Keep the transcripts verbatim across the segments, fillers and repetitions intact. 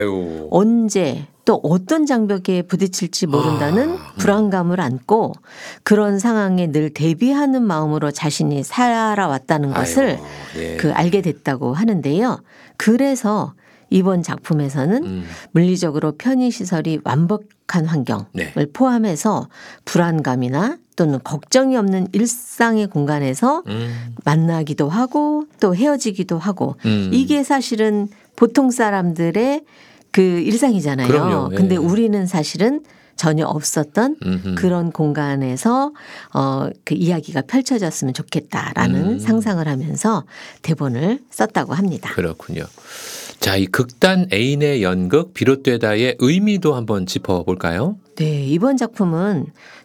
아유. 언제 또 어떤 장벽에 부딪힐지 모른다는 아, 음. 불안감을 안고 그런 상황에 늘 대비하는 마음으로 자신이 살아왔다는 것을 아이고, 예. 그 알게 됐다고 하는데요. 그래서 이번 작품에서는 음. 물리적으로 편의시설이 완벽한 환경을 네. 포함해서 불안감이나 또는 걱정이 없는 일상의 공간에서 음. 만나기도 하고 또 헤어지기도 하고 음. 이게 사실은 보통 사람들의 그 일상이잖아요. 그럼요. 예. 근데 우리는 사실은 전혀 없었던 음흠. 그런 공간에서 어, 그 이야기가 펼쳐졌으면 좋겠다라는 음. 상상을 하면서 대본을 썼다고 합니다. 그렇군요. 자, 이 극단 애인의 연극 비롯되다의 의미도 한번 짚어볼까요? 네, 이번 작품은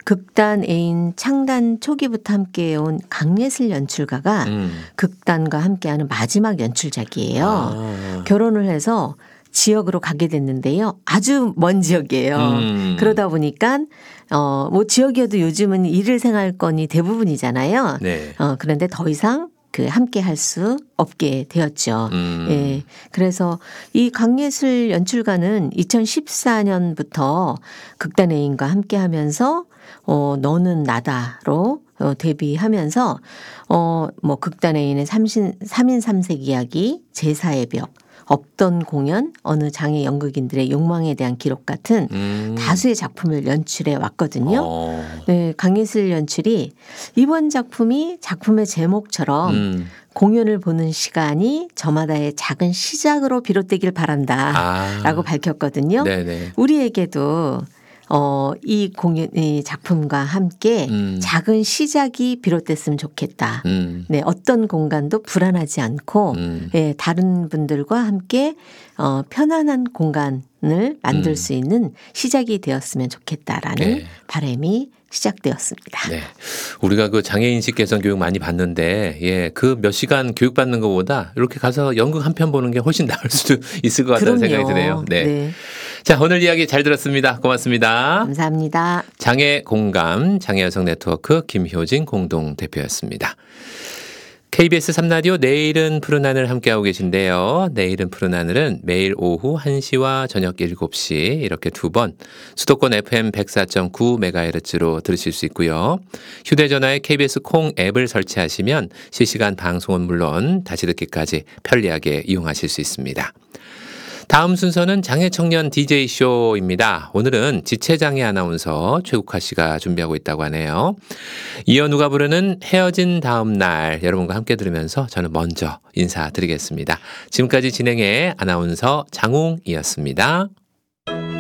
극단 애인 창단 초기부터 함께해온 강예슬 연출가가 음. 극단과 함께하는 마지막 연출작이에요. 아. 결혼을 해서 지역으로 가게 됐는데요. 아주 먼 지역이에요. 음. 그러다 보니까 어, 뭐 지역이어도 요즘은 일일 생활권이 대부분이잖아요. 네. 어, 그런데 더 이상 그 함께 할 수 없게 되었죠. 음. 예. 그래서 이 강예슬 연출가는 이천십사 년부터 극단 애인과 함께 하면서 어, 너는 나다로 어, 데뷔하면서 어, 뭐 극단 애인의 삼신, 삼인 삼색 이야기, 제사의 벽, 없던 공연, 어느 장애 연극인들의 욕망에 대한 기록 같은 음. 다수의 작품을 연출해 왔거든요. 어. 네, 강예슬 연출이 이번 작품이 작품의 제목처럼 음. 공연을 보는 시간이 저마다의 작은 시작으로 비롯되길 바란다라고 아. 밝혔거든요. 네네. 우리에게도 어, 이 공연, 이 작품과 함께 음. 작은 시작이 비롯됐으면 좋겠다. 음. 네, 어떤 공간도 불안하지 않고 음. 예, 다른 분들과 함께 어, 편안한 공간을 만들 음. 수 있는 시작이 되었으면 좋겠다라는 네. 바람이 시작되었습니다. 네. 우리가 그 장애인식 개선 교육 많이 받는데, 예, 그 몇 시간 교육 받는 것보다 이렇게 가서 연극 한 편 보는 게 훨씬 나을 수도 있을 것 같다는 그럼요. 생각이 드네요. 네. 네. 자, 오늘 이야기 잘 들었습니다. 고맙습니다. 감사합니다. 장애 공감, 장애 여성 네트워크 김효진 공동 대표였습니다. 케이비에스 삼 라디오 내일은 푸른 하늘 함께하고 계신데요. 내일은 푸른 하늘은 매일 오후 한 시와 저녁 일곱 시 이렇게 두 번 수도권 에프엠 백사 점 구 메가헤르츠로 들으실 수 있고요. 휴대전화에 케이비에스 콩 앱을 설치하시면 실시간 방송은 물론 다시 듣기까지 편리하게 이용하실 수 있습니다. 다음 순서는 장애청년 디제이쇼입니다. 오늘은 지체장애 아나운서 최국화 씨가 준비하고 있다고 하네요. 이어 누가 부르는 헤어진 다음 날 여러분과 함께 들으면서 저는 먼저 인사드리겠습니다. 지금까지 진행의 아나운서 장웅이었습니다.